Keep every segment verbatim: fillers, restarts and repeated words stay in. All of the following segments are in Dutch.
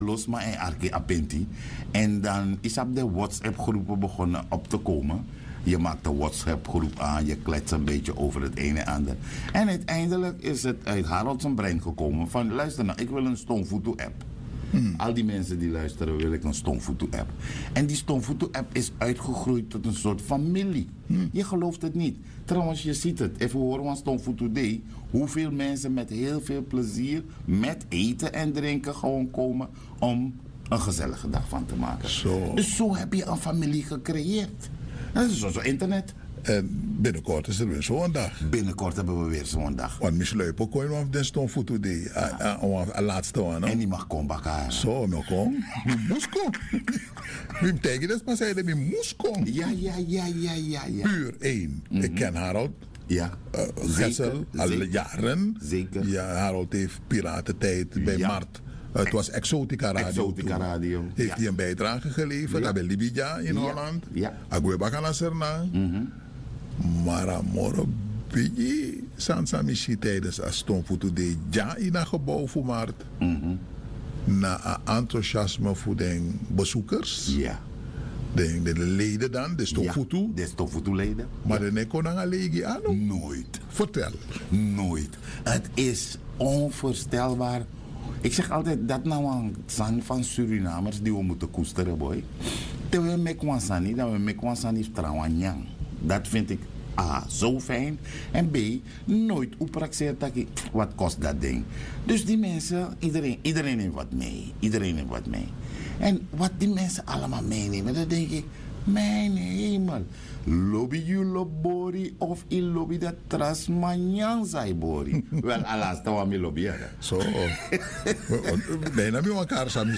los maar en Arke Apenti. En dan is op de WhatsApp-groepen begonnen op te komen. Je maakt de WhatsApp-groep aan, je kletst een beetje over het ene en ander. En uiteindelijk is het uit Harold zijn brein gekomen van, luister nou, ik wil een Stoomfoto-app. Hmm. Al die mensen die luisteren, wil ik een Stoomfoto-app. En die Stoomfoto-app is uitgegroeid tot een soort familie. Hmm. Je gelooft het niet. Trouwens, je ziet het. Even horen van Stoomfoto Day. Hoeveel mensen met heel veel plezier, met eten en drinken gewoon komen om een gezellige dag van te maken. Zo. Dus zo heb je een familie gecreëerd. Dat is zoals internet. En binnenkort is er weer zo'n dag. Binnenkort hebben we weer zo'n dag. Want misschien kon je nog de Stoomfoto Day. Een laatste one. En die mag komen bakken. Zo, nog kom. Je moest komen. Wie tegen dat maar zei dat je moest komen. Ja, ja, ja, ja, ja, ja. Puur één. Mm-hmm. Ik ken Harold. Ja. Uh, Gessel, al zeker. jaren. Zeker. Ja, Harold heeft Piratentijd bij ja. Mart. Uh, het was Exotica Radio. Exotica Radio. Heeft ja. hij een bijdrage geleverd? Ja. Bij Libya in ja. Holland. Ja. Agweba Kanaserna. Mm-hmm. Maar amoro bigi Sansa Michi tijdens a Stoomfoto Day ja in een gebouw voor Mart. Mm-hmm. Na enthousiasme voor de bezoekers. Ja. De, de leden dan, de Stoomfoto. Ja, de Stoomfoto leden. Maar ja. de neko dan legi aan? Nooit. Vertel. Nooit. Het is onvoorstelbaar. Ik zeg altijd, dat nou een zang van Surinamers die we moeten koesteren, boy. Dat we mekwansani, dat we mekwansani trouwanyang. Dat vind ik A, zo fijn. En B, nooit oeprakseert dat ik, wat kost dat ding. Dus die mensen, iedereen, iedereen heeft wat mee. Iedereen heeft wat mee. En wat die mensen allemaal meenemen, dan denk ik, mijn hemel. Lobby you lobori of i lobby dat trasmanyan sai bori. Wel, alas, dat was mijn lobby. Zo. Bijna met elkaar samen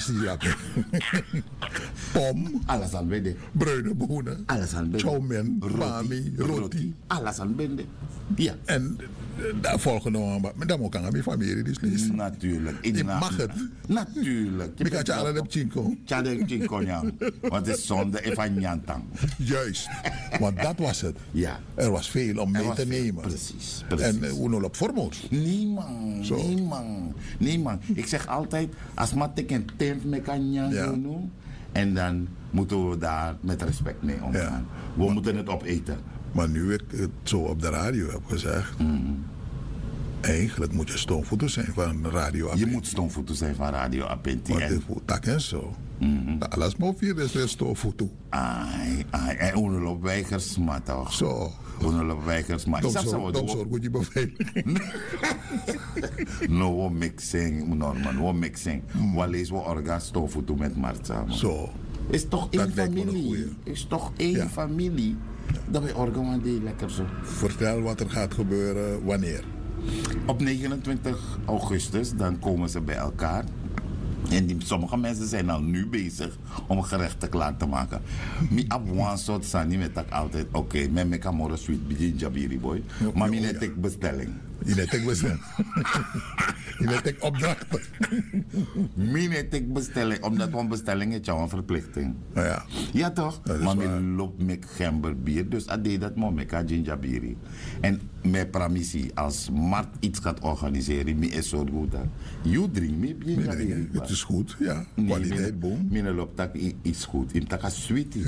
Pom. Alles aan bende. Bruine bonen. Alles aan bende. Chowmen. Roti. Bami. Roti. Roti. Alles aan bende. Ja. En daar volgen we maar dat moet aan mijn familie dus lezen. Natuurlijk. Je mag het. Natuurlijk. Ik had je al een chinko. Tja, de chinko, ja. Want het is zonde van Jantang. Juist. Want dat was het. Ja. Er was veel om mee te nemen. Precies. precies. En hoe nog op Formoos? Nee man. Zo. Nee man. Nee man. Ik zeg altijd, als matek een temp me kan ja. En dan moeten we daar met respect mee omgaan. Ja. We maar, moeten het opeten. Maar nu ik het zo op de radio heb gezegd. Mm-hmm. Eigenlijk moet je Stoomfoto zijn van Radio Apenti. Je moet Stoomfoto zijn van Radio Apenti. Want het voelt tak en zo. Mm-hmm. Alles maar vier is weer Stoomfoto. Ai, ai. En onelop weigers, maar toch. Zo. Onelop weigers, maar. Dan zorg goed je beveiliging. No, we mixing. Norman, we mixing. Mm. We lezen we orga Stoomfoto met Mart samen. Zo. Is toch één familie. Is toch één ja. familie. Dat wij orgaan lekker zo. Vertel wat er gaat gebeuren wanneer. Op negenentwintig augustus, dan komen ze bij elkaar. En die, sommige mensen zijn al nu bezig om gerechten klaar te maken. Mi ab one soort sani met dat altijd, oké, okay, met me kan morgen sweet begin jabiri boy. Maar mi net ik bestelling. Je net ik bestelling. Je net ik opdrachten. Mi net ik bestelling, omdat we een bestelling is, een verplichting. Nou ja. Ja toch? Maar mi loopt met gemberbier, dus dat deed dat maar met ginjabiri. En met pramisi, als Mart iets gaat organiseren, mi is zo goed. You drink me ginjabiri. Het is goed, ja. Kwaliteit, boom. Mi loopt dat iets goed. Ik tak een sweetie.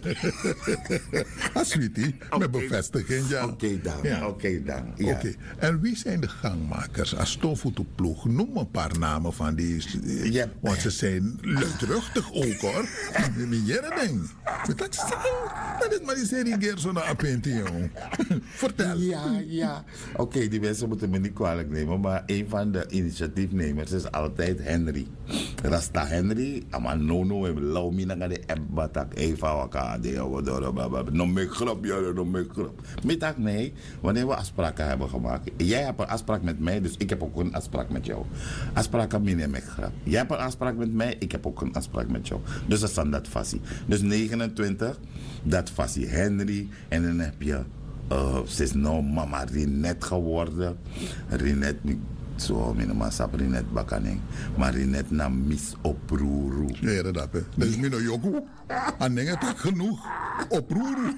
Een sweetie, met bevestiging, ja. Oké okay, dan, ja. oké okay, dan. Ja. Oké, okay. En wie zijn de gangmakers als Stoomfotoploeg? Noem een paar namen van die. Ja. Want ze zijn luidruchtig ook hoor. Meer ding. Dat is maar die serie Gerson Apenti, jongen. Vertel. Ja, ja. Oké, okay, die mensen moeten me niet kwalijk nemen, maar een van de initiatiefnemers is altijd Henry. Rasta Henry, ama nono en lauw mi na de ebbatak eva waka de wadora no me grap ja no me grap. Mitak nee, wanneer we afspraken hebben gemaakt. Jij hebt een afspraak met mij, dus ik heb ook een afspraak met jou. Afspraken mine me grap. Jij hebt een afspraak met mij, ik heb ook een afspraak met jou. Dus dat is dan dat fasie. Dus negenentwintig, dat fasie Henry en dan heb je uh, ze is nou mama Rinette geworden. Rinette zo, mijn naam is Rinette Bakaning. Maar Rinette na mis oproeru. Ja, dat heb je. Dat is mijn joku. En denk het genoeg. Oproeru.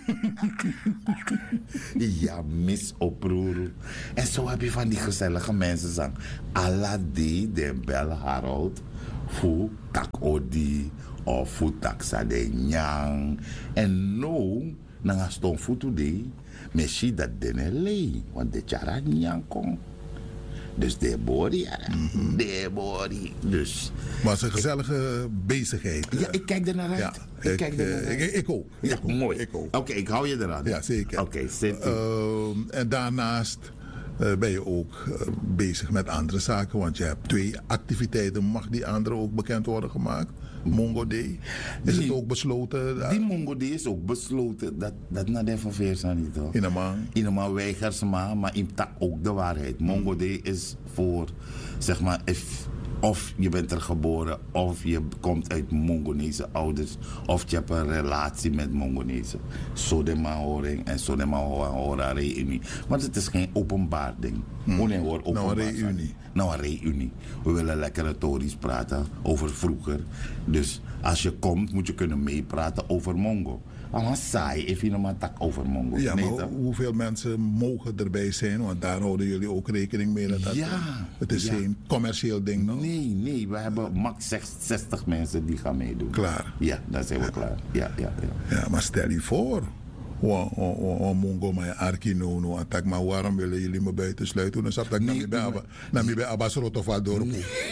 Ja, mis oproeru. En zo heb je van die gezellige mensen zang. Alla die, de bel Harold. fu tak odi of fu tak sa de nyang. En nou, nanga ston fu today, me si dat dene lei, want de chara nyang kong. Dus de body, ja. Mm-hmm. De body. Dus. Maar het is een gezellige bezigheid. Ja, ik kijk er naar uit. Ja, ik, ik, kijk er naar uit. Ik, ik ook. Ja, ik ook, mooi. Ik ook. Oké, okay, ik hou je eraan. Ja, zeker. Oké, okay, zit uh, En daarnaast uh, ben je ook uh, bezig met andere zaken. Want je hebt twee activiteiten. Mag die andere ook bekend worden gemaakt? Mongo Day. Is die, het ook besloten? Die Mongo Day is ook besloten. Dat, dat na de verveers niet hoor. In een man. In een man weigers maar, maar in tak ook de waarheid. Mongo Day is voor, zeg maar, if, of je bent er geboren, of je komt uit Mongonese ouders, of je hebt een relatie met Mongonese. Zo de man horing en zo de man horen reunie. Want het is geen openbaar ding. Hmm. Oh nee hoor, openbaar. Nou een reunie. Nou een reunie. We willen lekkere tories praten over vroeger. Dus als je komt, moet je kunnen meepraten over Mongo. Maar saai, if je nog maar tak over Mongo. Ja, nee, maar toch? hoeveel mensen mogen erbij zijn? Want daar houden jullie ook rekening mee. Dat dat ja. Het is ja. geen commercieel ding, no? Nee, nee. We hebben max zestig mensen die gaan meedoen. Klaar. Ja, dan zijn we klaar. Ja, ja, ja. Ja, maar stel je voor. Wa Mongo maar arki no no attack, maar waarom willen jullie me buiten sluiten? Dan zat ik naar mij bij Abbas Rotoval dorp.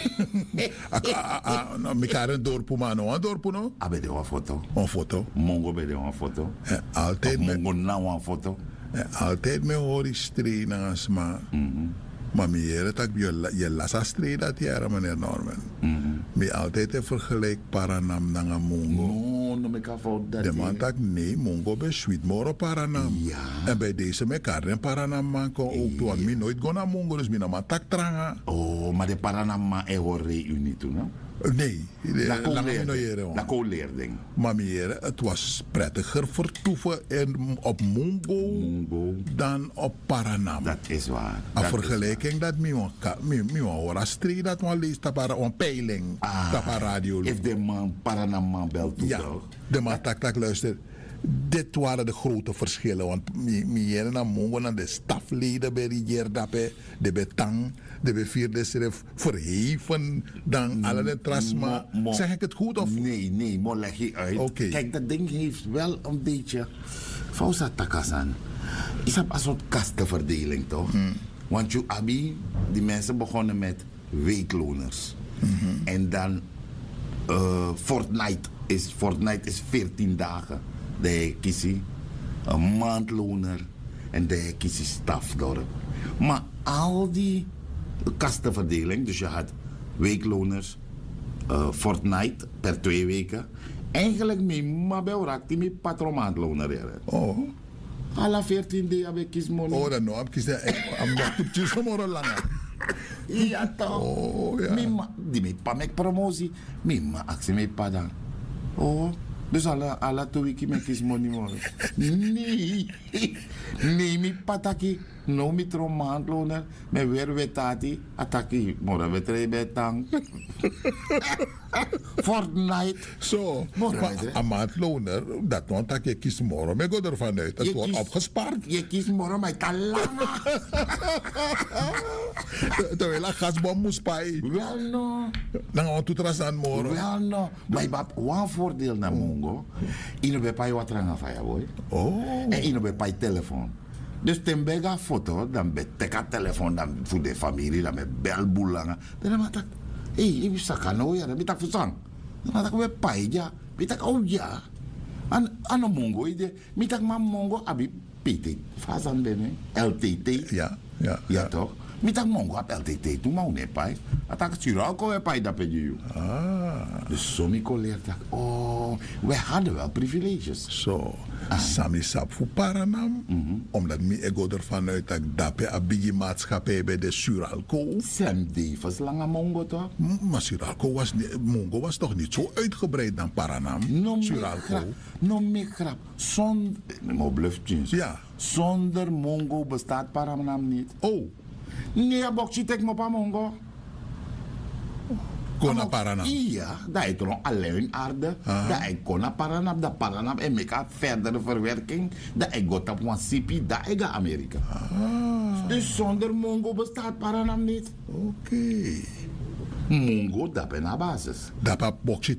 Mekaar een dorp maar no, een dorp no. Abe de een foto. Een foto. Mongo bij de een foto. Altijd met Mongo nou een foto. Altijd me hoor die streina's maar. Maar meer dat je je lasa streed dat jaar meneer Norman. Me altijd een vergelijk Paranam nanga Mongo. No, no me kan fout dat. De man tak nee, Mongo bij Sweetmore Paranam. Ja. En bij deze mekaar en Paranam man kon ook doen. Want me nooit gaan naar Mongo, dus me na maar tak tranga. Oh, maar de Paranam is een reunie toen, hè? Nee, dat kon leerding. Maar meer, het was prettiger vertoeven in, op Mongo, Mongo dan op Paranam. Dat is waar. Een vergelijking dat me hoor streed dat we leest op een peiling op een radio. If de man Paranam man belt toe, ja, toch? de man tak tak luister. Dit waren de grote verschillen. Want meer naar Mongo naar de stafleden bij die Jerdape, de betang, de bevierde schrift verheven dan mm, alle trasma. Mo, mo, zeg ik het goed of? Nee, nee, maar leg je uit. Okay. Kijk, dat ding heeft wel een beetje Fausa Takasan. Is dat een soort kastenverdeling toch? Mm. Want je abi, die mensen begonnen met weekloners. Mm-hmm. En dan uh, Fortnite is Fortnite is veertien dagen. De kiesie een maandloner en de kiesie stafdorp. Maar al die kastenverdeling, dus je had weekloners, uh, Fortnite per twee weken. Eigenlijk mee, maar bij raakt die met patromaandloner. Oh. Alla veertien dagen heb ik kies money. Oh, dan nou, heb ik kies am nog toepjes vanmorgen langer. Ja toch. Oh, ja. Mima, die met pa mek promotie, mima actie met pa dan. Oh. Dus alle, alle twee weken met kies money worden. Nee. Nee, mi pataki. No, mi tromaandloner. Me weer wetati. Ataki. Mora wetre betang. Fortnite. Zo. Maar een maandloner, dat want dat je kiest morgen. Maar ik ga ervan uit. Dat wordt opgespaard. Je kiest morgen, maar te lang. Terwijl je gasbom moest paaien. Wel no. Dan gaan we toetras aan morgen. Wel no. Maar je hebt een voordeel naar Mongo. Je hebt bij wat rangen van je boy. Oh. En je hebt bij telefoon. Dus ten bega foto, dan betek a telefoon, dan voor de familie, dan met belboelangen. Dan heb ik, hé, je wist dat kan nou ja, dan ben ik verzang. Dan heb ik weer paai, ja. Ben ik, oh ja. En aan een mongo, je ben ik maar mongo, abi P T, fazan ben L T T. Ja, ja. Ja toch? Ben ik mongo op L T T, toen maar niet paai. Dat ik stuur ook weer paai dat bij je. Ah. Dus zo mijn collega, oh, wij hadden wel privileges. Zo. Ah. Sami sap voor Paranam, mm-hmm. Omdat mi ego ervan uit dat ik dape a bigi maatschappij bij de Suralco. Sam Davis lange Mongo toch? M- maar Suralco was niet, Mongo was toch niet zo uitgebreid dan Paranam? No Suralco. No meer grap. Zonder, mo bluffjes. Ja. Zonder Mongo bestaat Paranam niet. Oh. Nee, bokje tek mo pa Mongo. Kona Paranam. Ja, dat is toch alleen aarde. Dat is Kona Paranam, dat Paranam en meka verdere verwerking. Dat is got op een cipi, dat is Amerika. Ah. Dus zonder Mongo bestaat Paranam niet. Oké. Okay. Mungo, dat is een basis. Dat is boxje